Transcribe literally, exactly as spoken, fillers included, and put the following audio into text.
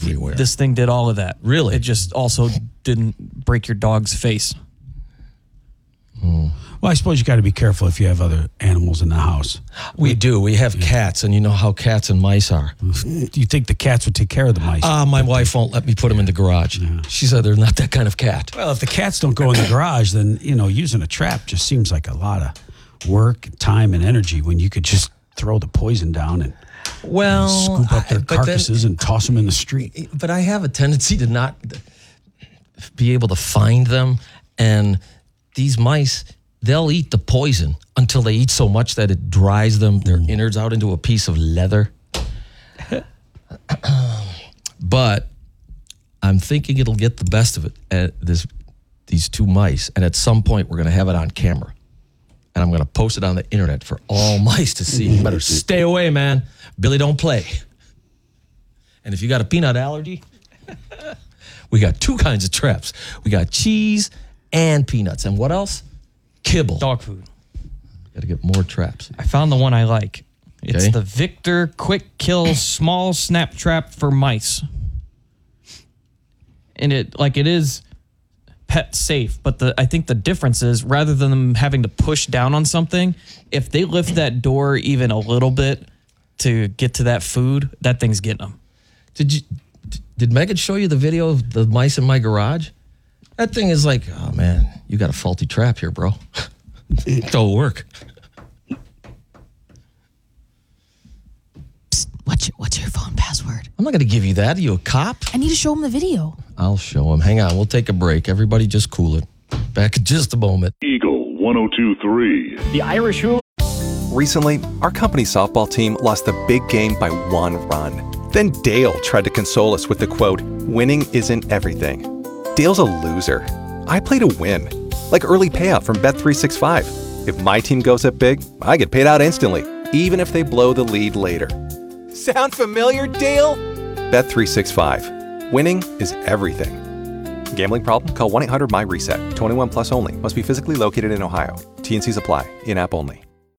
everywhere. This thing did all of that. Really? It just also didn't break your dog's face. Well, I suppose you got to be careful if you have other animals in the house. We do. We have cats, and you know how cats and mice are. Do you think the cats would take care of the mice? Ah, uh, my wife won't let me put them in the garage. Yeah. She said they're not that kind of cat. Well, if the cats don't go in the garage, then, you know, using a trap just seems like a lot of work, time, and energy when you could just throw the poison down and, well, and scoop up their I, carcasses then, and toss them in the street. But I have a tendency to not be able to find them, and these mice, they'll eat the poison until they eat so much that it dries them, their innards out into a piece of leather. But I'm thinking it'll get the best of it at this these two mice, and at some point we're going to have it on camera. And I'm going to post it on the internet for all mice to see. You better stay away, man. Billy don't play. And if you got a peanut allergy, we got two kinds of traps. We got cheese and peanuts. And what else? Kibble. Dog food. Got to get more traps. I found the one I like. It's Okay. the Victor Quick Kill Small Snap Trap for Mice. And it, like, it is pet safe, but the I think the difference is rather than them having to push down on something, if they lift that door even a little bit to get to that food, that thing's getting them. Did you? Did Megan show you the video of the mice in my garage? That thing is like, oh man, you got a faulty trap here, bro. Don't work. Psst, what's your, what's your phone password? I'm not going to give you that. Are you a cop? I need to show him the video. I'll show him. Hang on. We'll take a break. Everybody just cool it. Back in just a moment. Eagle one oh two three. The Irish Who. Recently, our company softball team lost the big game by one run. Then Dale tried to console us with the quote, "Winning isn't everything." Dale's a loser. I play to win. Like early payout from Bet three sixty-five. If my team goes up big, I get paid out instantly, even if they blow the lead later. Sound familiar, Dale? Bet three sixty-five. Winning is everything. Gambling problem? Call one eight hundred M Y RESET. twenty-one plus only. Must be physically located in Ohio. T N Cs apply. In-app only.